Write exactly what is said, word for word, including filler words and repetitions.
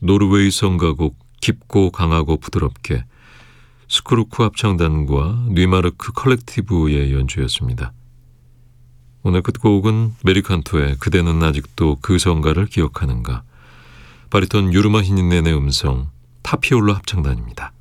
노르웨이 성가곡 깊고 강하고 부드럽게 스크루크 합창단과 뉘마르크 컬렉티브의 연주였습니다. 오늘 끝곡은 메리칸토의 그대는 아직도 그 성가를 기억하는가, 바리톤 유르마 히니넨의 음성, 타피올라 합창단입니다.